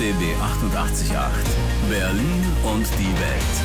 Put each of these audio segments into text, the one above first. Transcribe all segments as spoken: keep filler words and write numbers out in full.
B B achtundachtzig Komma acht. Berlin und die Welt.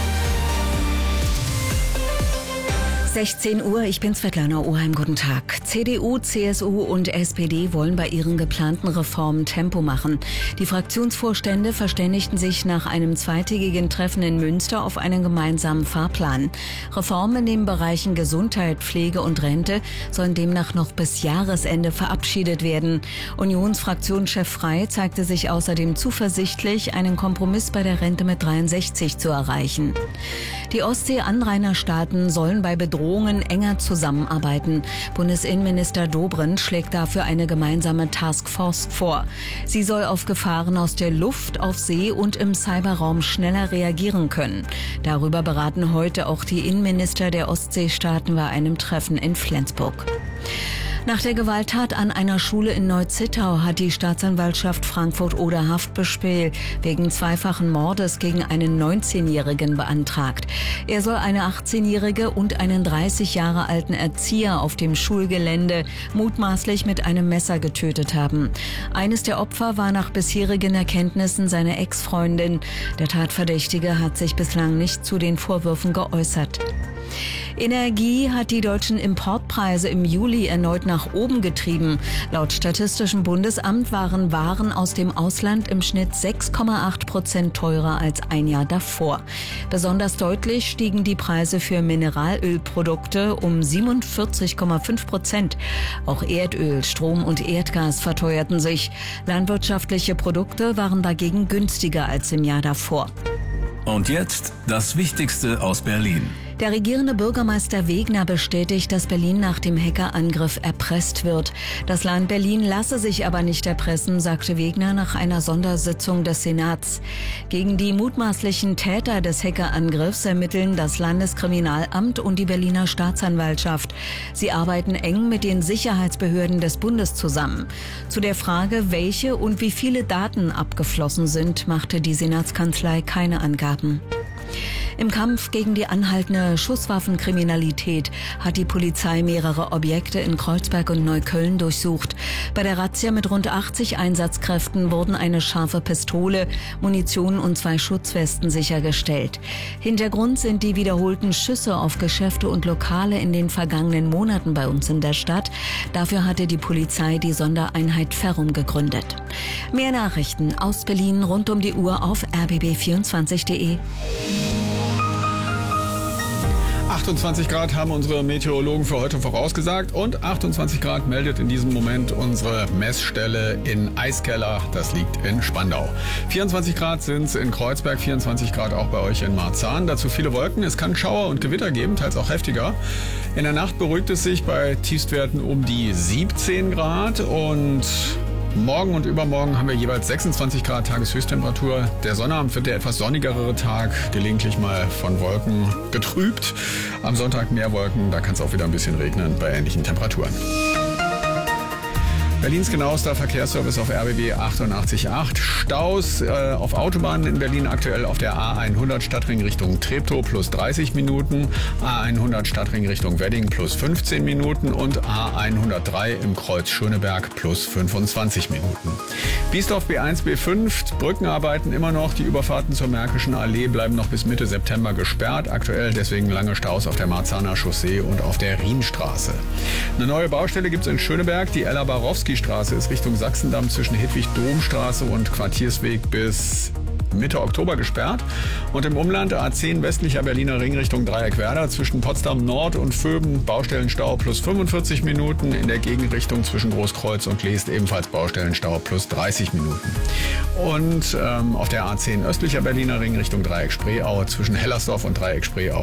sechzehn Uhr, ich bin Svetlana Oheim, guten Tag. C D U, C S U und S P D wollen bei ihren geplanten Reformen Tempo machen. Die Fraktionsvorstände verständigten sich nach einem zweitägigen Treffen in Münster auf einen gemeinsamen Fahrplan. Reformen in den Bereichen Gesundheit, Pflege und Rente sollen demnach noch bis Jahresende verabschiedet werden. Unionsfraktionschef Frey zeigte sich außerdem zuversichtlich, einen Kompromiss bei der Rente mit dreiundsechzig zu erreichen. Die Ostsee-Anrainerstaaten sollen bei Bedrohungen enger zusammenarbeiten. Bundesinnenminister Dobrindt schlägt dafür eine gemeinsame Taskforce vor. Sie soll auf Gefahren aus der Luft, auf See und im Cyberraum schneller reagieren können. Darüber beraten heute auch die Innenminister der Ostseestaaten bei einem Treffen in Flensburg. Nach der Gewalttat an einer Schule in Neu-Zittau hat die Staatsanwaltschaft Frankfurt-Oder Haftbefehl wegen zweifachen Mordes gegen einen neunzehnjährigen beantragt. Er soll eine achtzehnjährige und einen dreißig Jahre alten Erzieher auf dem Schulgelände mutmaßlich mit einem Messer getötet haben. Eines der Opfer war nach bisherigen Erkenntnissen seine Ex-Freundin. Der Tatverdächtige hat sich bislang nicht zu den Vorwürfen geäußert. Energie hat die deutschen Importpreise im Juli erneut nach oben getrieben. Laut Statistischem Bundesamt waren Waren aus dem Ausland im Schnitt sechs Komma acht Prozent teurer als ein Jahr davor. Besonders deutlich stiegen die Preise für Mineralölprodukte um siebenundvierzig Komma fünf Prozent. Auch Erdöl, Strom und Erdgas verteuerten sich. Landwirtschaftliche Produkte waren dagegen günstiger als im Jahr davor. Und jetzt das Wichtigste aus Berlin. Der regierende Bürgermeister Wegner bestätigt, dass Berlin nach dem Hackerangriff erpresst wird. Das Land Berlin lasse sich aber nicht erpressen, sagte Wegner nach einer Sondersitzung des Senats. Gegen die mutmaßlichen Täter des Hackerangriffs ermitteln das Landeskriminalamt und die Berliner Staatsanwaltschaft. Sie arbeiten eng mit den Sicherheitsbehörden des Bundes zusammen. Zu der Frage, welche und wie viele Daten abgeflossen sind, machte die Senatskanzlei keine Angaben. Im Kampf gegen die anhaltende Schusswaffenkriminalität hat die Polizei mehrere Objekte in Kreuzberg und Neukölln durchsucht. Bei der Razzia mit rund achtzig Einsatzkräften wurden eine scharfe Pistole, Munition und zwei Schutzwesten sichergestellt. Hintergrund sind die wiederholten Schüsse auf Geschäfte und Lokale in den vergangenen Monaten bei uns in der Stadt. Dafür hatte die Polizei die Sondereinheit Ferrum gegründet. Mehr Nachrichten aus Berlin rund um die Uhr auf r b b vierundzwanzig punkt de. achtundzwanzig Grad haben unsere Meteorologen für heute vorausgesagt und achtundzwanzig Grad meldet in diesem Moment unsere Messstelle in Eiskeller, das liegt in Spandau. vierundzwanzig Grad sind es in Kreuzberg, vierundzwanzig Grad auch bei euch in Marzahn. Dazu viele Wolken, es kann Schauer und Gewitter geben, teils auch heftiger. In der Nacht beruhigt es sich bei Tiefstwerten um die siebzehn Grad und morgen und übermorgen haben wir jeweils sechsundzwanzig Grad Tageshöchsttemperatur. Der Sonnabend wird der etwas sonnigere Tag, gelegentlich mal von Wolken getrübt. Am Sonntag mehr Wolken, da kann es auch wieder ein bisschen regnen bei ähnlichen Temperaturen. Berlins genauester Verkehrsservice auf R B B achtundachtzig Komma acht. Staus äh, auf Autobahnen in Berlin aktuell auf der A hundert Stadtring Richtung Treptow plus dreißig Minuten, A hundert Stadtring Richtung Wedding plus fünfzehn Minuten und A hundertdrei im Kreuz Schöneberg plus fünfundzwanzig Minuten. Biesdorf B eins, B fünf, Brückenarbeiten immer noch. Die Überfahrten zur Märkischen Allee bleiben noch bis Mitte September gesperrt. Aktuell deswegen lange Staus auf der Marzahner Chaussee und auf der Rienstraße. Eine neue Baustelle gibt es in Schöneberg. Die Ella Barowski Straße ist Richtung Sachsendamm zwischen Hedwig-Domstraße und Quartiersweg bis Mitte Oktober gesperrt. Und im Umland A zehn westlicher Berliner Ring Richtung Dreieckwerder zwischen Potsdam Nord und Vöben Baustellenstau plus fünfundvierzig Minuten. In der Gegenrichtung zwischen Großkreuz und Leest ebenfalls Baustellenstau plus dreißig Minuten. Und ähm, auf der A zehn östlicher Berliner Ring Richtung Dreieck Spreeau zwischen Hellersdorf und Dreieck Spreeau